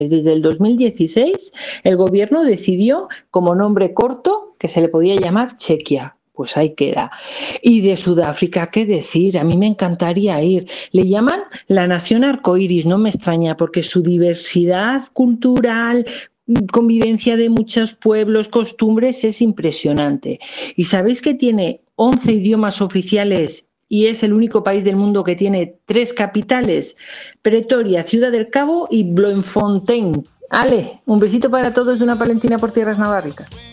Desde el 2016, el gobierno decidió, como nombre corto, que se le podía llamar Chequia. Pues ahí queda. Y de Sudáfrica, ¿qué decir? A mí me encantaría ir. Le llaman la nación arcoíris, no me extraña, porque su diversidad cultural, convivencia de muchos pueblos, costumbres, es impresionante. ¿Y sabéis que tiene 11 idiomas oficiales y es el único país del mundo que tiene 3 capitales? Pretoria, Ciudad del Cabo y Bloemfontein. Ale, un besito para todos de una Palentina por tierras navarricas.